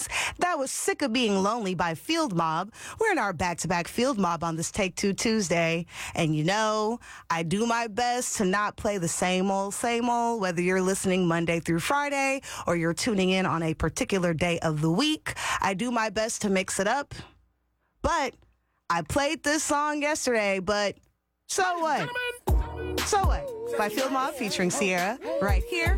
tunes. That was Sick of Being Lonely by Field Mob. We're in our back-to-back Field Mob on this Take Two Tuesday. And you know, I do my best to not play the same old, whether you're listening Monday through Friday or you're tuning in on a particular day of the week. I do my best to mix it up. But I played this song yesterday, but so what? So what? By Field Mob featuring Sierra right here